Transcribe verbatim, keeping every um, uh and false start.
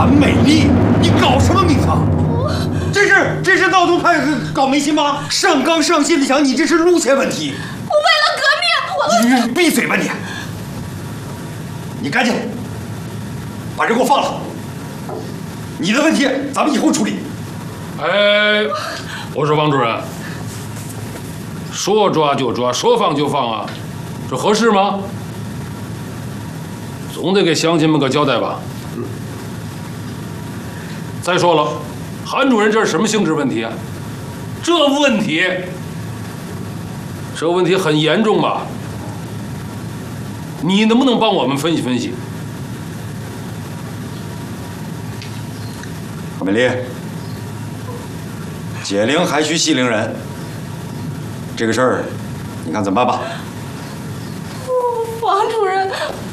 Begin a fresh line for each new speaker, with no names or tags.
韩美丽，你搞什么名堂？这是这是道东派搞迷信吗？上纲上线的讲，你这是路线问题。
我为了革命，我
你闭嘴吧你！你赶紧把人给我放了。你的问题咱们以后处理。
哎，我说王主任，说抓就抓，说放就放啊，这合适吗？总得给乡亲们个交代吧。再说了，韩主任这是什么性质问题啊？这问题，这问题很严重吧？你能不能帮我们分析分析？
何美丽，解铃还须系铃人，这个事儿，你看怎么办吧？
王主任。